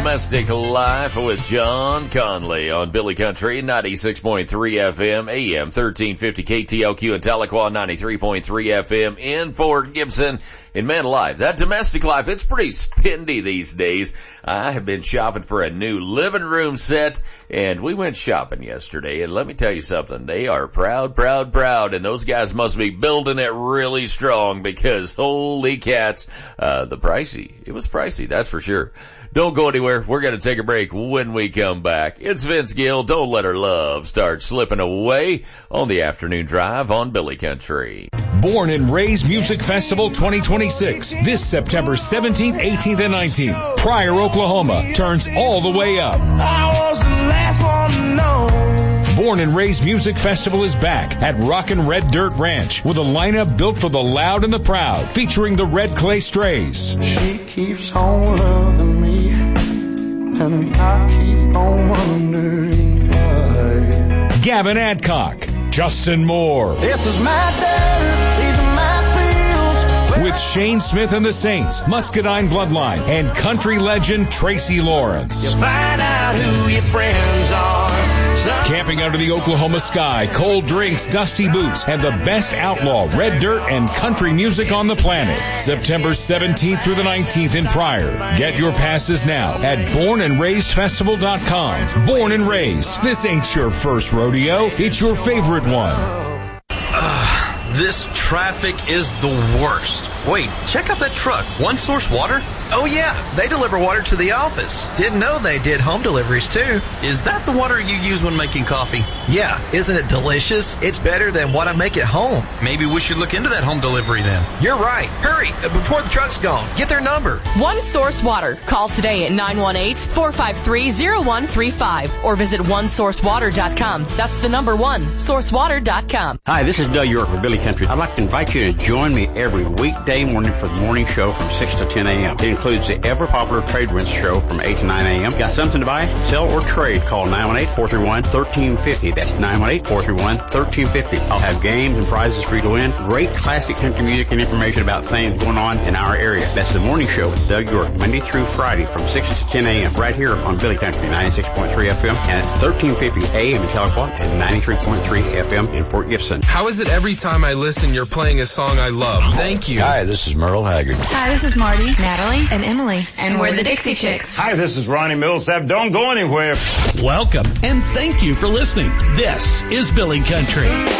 Domestic Life with John Conley on Billy Country, 96.3 FM, AM 1350 KTLQ in Tahlequah, 93.3 FM in Fort Gibson. In Man Alive, that Domestic Life, it's pretty spendy these days. I have been shopping for a new living room set, and we went shopping yesterday, and let me tell you something, they are proud, and those guys must be building it really strong because holy cats, it was pricey, that's for sure. Don't go anywhere. We're going to take a break when we come back. It's Vince Gill. Don't let her love start slipping away on the afternoon drive on Billy Country. Born and Raised Music Festival 2026. This September 17th, 18th, and 19th. Pryor, Oklahoma turns all the way up. I was the last one to know. Born and Raised Music Festival is back at Rockin' Red Dirt Ranch with a lineup built for the loud and the proud, featuring the Red Clay Strays. She keeps on loving me, and I keep on wondering why. Gavin Adcock, Justin Moore. This is my dirt, these are my fields. With Shane Smith and the Saints, Muscadine Bloodline, and country legend Tracy Lawrence. You find out who your friends are. Camping under the Oklahoma sky, cold drinks, dusty boots, and the best outlaw, red dirt, and country music on the planet. September 17th through the 19th in Pryor. Get your passes now at bornandraisedfestival.com. Born and Raised. This ain't your first rodeo. It's your favorite one. This traffic is the worst. Wait, check out that truck. One Source Water? Oh yeah, they deliver water to the office. Didn't know they did home deliveries too. Is that the water you use when making coffee? Yeah, isn't it delicious? It's better than what I make at home. Maybe we should look into that home delivery then. You're right. Hurry, before the truck's gone. Get their number. One Source Water. Call today at 918-453-0135 or visit onesourcewater.com. That's the number one, sourcewater.com. Hi, this is Doug York with Billy Country. I'd like to invite you to join me every weekday morning for the morning show from 6 to 10 a.m. It includes the ever-popular Trade Winds show from 8 to 9 a.m. Got something to buy, sell, or trade? Call 918-431-1350. That's 918-431-1350. I'll have games and prizes for you to win. Great classic country music and information about things going on in our area. That's the morning show with Doug York, Monday through Friday from 6 to 10 a.m. right here on Billy Country, 96.3 FM and at 1350 a.m. in Tahlequah and 93.3 FM in Fort Gibson. How is it every time I listen you're playing a song I love? Thank you. Hi, this is Merle Haggard. Hi, this is Marty, Natalie, and Emily. And we're the Dixie Chicks. Hi, this is Ronnie Millsap. Don't go anywhere. Welcome, and thank you for listening. This is Billy Country.